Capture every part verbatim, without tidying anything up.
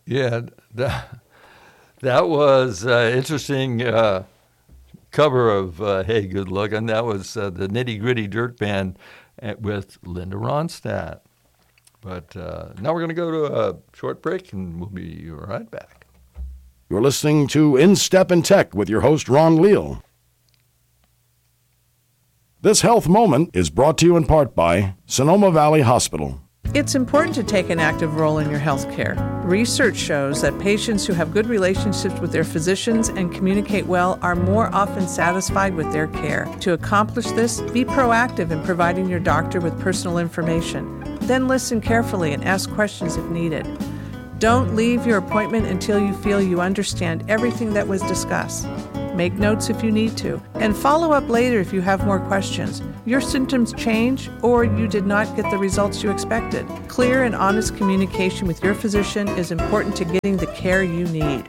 Yeah, that, that was uh, interesting uh, cover of uh, Hey Good Lookin'. That was uh, the Nitty Gritty Dirt Band with Linda Ronstadt. But uh, now we're going to go to a short break, and we'll be right back. You're listening to In Step in Tech with your host, Ron Leal. This health moment is brought to you in part by Sonoma Valley Hospital. It's important to take an active role in your health care. Research shows that patients who have good relationships with their physicians and communicate well are more often satisfied with their care. To accomplish this, be proactive in providing your doctor with personal information. Then listen carefully and ask questions if needed. Don't leave your appointment until you feel you understand everything that was discussed. Make notes if you need to, and follow up later if you have more questions. Your symptoms change, or you did not get the results you expected. Clear and honest communication with your physician is important to getting the care you need.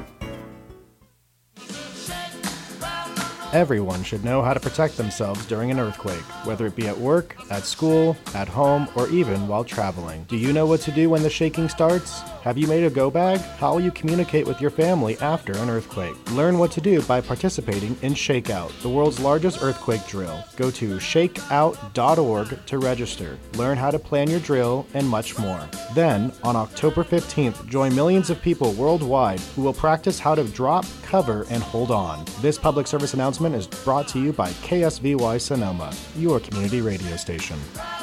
Everyone should know how to protect themselves during an earthquake, whether it be at work, at school, at home, or even while traveling. Do you know what to do when the shaking starts? Have you made a go bag? How will you communicate with your family after an earthquake? Learn what to do by participating in Shakeout, the world's largest earthquake drill. Go to shakeout dot org to register. Learn how to plan your drill and much more. Then, on October fifteenth, join millions of people worldwide who will practice how to drop, cover, and hold on. This public service announcement is brought to you by K S V Y Sonoma, your community radio station.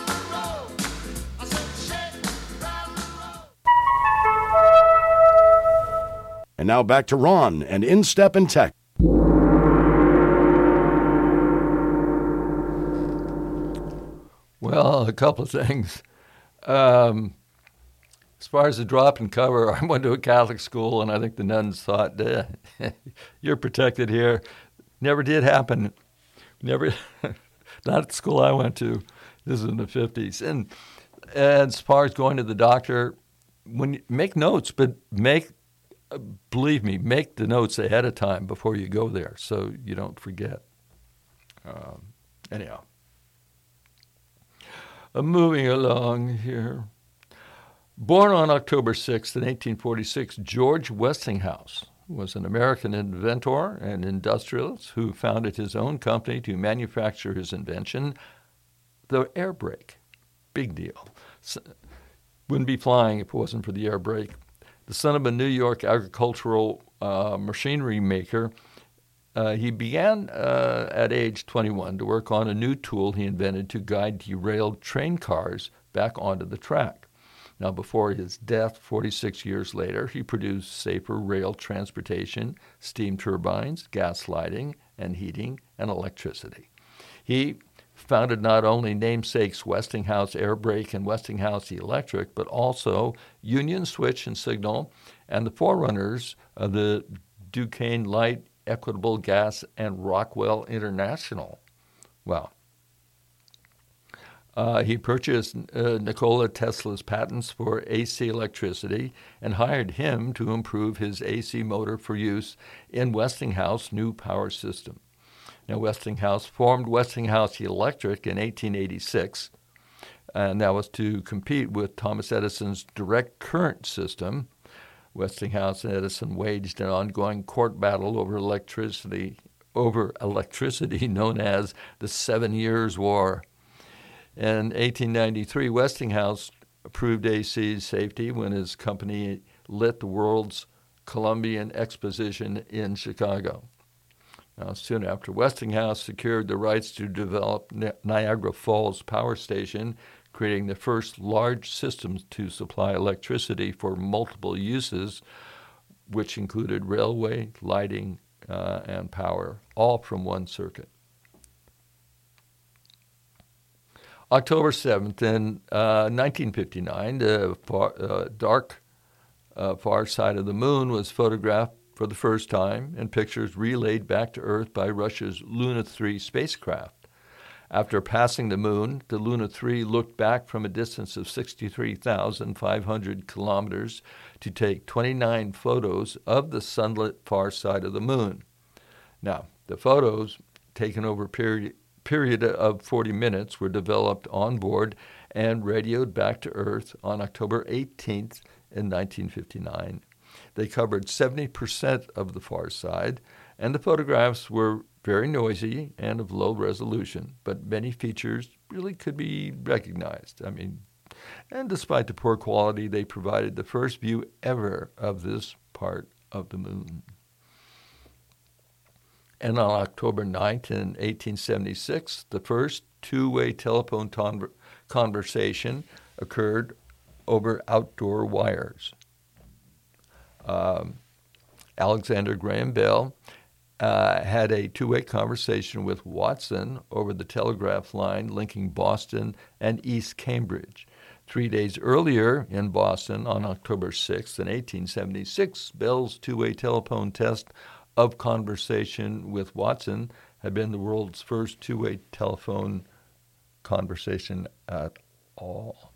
And now back to Ron and In Step in Tech. Well, a couple of things. Um, as far as the drop and cover, I went to a Catholic school, and I think the nuns thought, eh, you're protected here. Never did happen. Never, not at the school I went to. This is in the fifties. And, and as far as going to the doctor, when you make notes, but make Uh, believe me, make the notes ahead of time before you go there so you don't forget. Um, anyhow, uh, moving along here. Born on October sixth in eighteen forty-six, George Westinghouse was an American inventor and industrialist who founded his own company to manufacture his invention, the air brake. Big deal. So, wouldn't be flying if it wasn't for the air brake. The son of a New York agricultural uh, machinery maker, uh, he began uh, at age twenty-one to work on a new tool he invented to guide derailed train cars back onto the track. Now, before his death, forty-six years later, he produced safer rail transportation, steam turbines, gas lighting and heating, and electricity. He founded not only namesakes Westinghouse Air Brake and Westinghouse Electric, but also Union Switch and Signal, and the forerunners of the Duquesne Light, Equitable Gas, and Rockwell International. Well, uh, he purchased uh, Nikola Tesla's patents for A C electricity and hired him to improve his A C motor for use in Westinghouse's new power system. Now, Westinghouse formed Westinghouse Electric in eighteen eighty-six, and that was to compete with Thomas Edison's direct current system. Westinghouse and Edison waged an ongoing court battle over electricity, over electricity known as the Seven Years' War. In eighteen ninety-three, Westinghouse approved A C's safety when his company lit the world's Columbian Exposition in Chicago. Now, soon after, Westinghouse secured the rights to develop Niagara Falls Power Station, creating the first large systems to supply electricity for multiple uses, which included railway, lighting, uh, and power, all from one circuit. October seventh, in uh, nineteen fifty-nine, the far, uh, dark uh, far side of the moon was photographed for the first time, and pictures relayed back to Earth by Russia's Luna three spacecraft. After passing the moon, the Luna three looked back from a distance of sixty-three thousand five hundred kilometers to take twenty-nine photos of the sunlit far side of the moon. Now, the photos, taken over a period, period of forty minutes, were developed on board and radioed back to Earth on October eighteenth in nineteen fifty-nine. They covered seventy percent of the far side, and the photographs were very noisy and of low resolution, but many features really could be recognized. I mean, and despite the poor quality, they provided the first view ever of this part of the moon. And on October ninth in eighteen seventy-six, the first two-way telephone ton- conversation occurred over outdoor wires. Um, Alexander Graham Bell uh, had a two-way conversation with Watson over the telegraph line linking Boston and East Cambridge. Three days earlier in Boston, on October sixth in eighteen seventy-six, Bell's two-way telephone test of conversation with Watson had been the world's first two-way telephone conversation at all.